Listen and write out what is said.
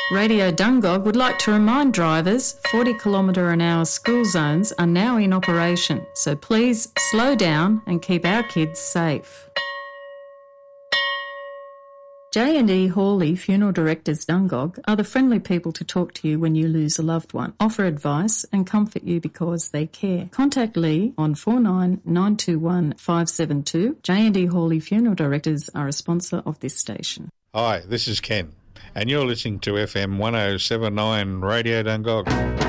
Radio Dungog would like to remind drivers 40km/h school zones are now in operation, so please slow down and keep our kids safe. J&E Hawley Funeral Directors Dungog are the friendly people to talk to you when you lose a loved one, offer advice and comfort you because they care. Contact Lee on 49921572. 572. J&E Hawley Funeral Directors are a sponsor of this station. Hi, this is Ken, and you're listening to FM 1079 Radio Dungog.